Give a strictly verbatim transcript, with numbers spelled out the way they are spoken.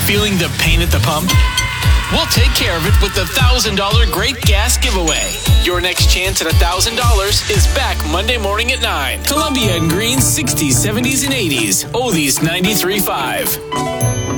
Feeling the pain at the pump? We'll take care of it with the one thousand dollars Great Gas Giveaway. Your next chance at one thousand dollars is back Monday morning at nine. Columbia and Green's sixties, seventies, and eighties. Oldies ninety-three point five.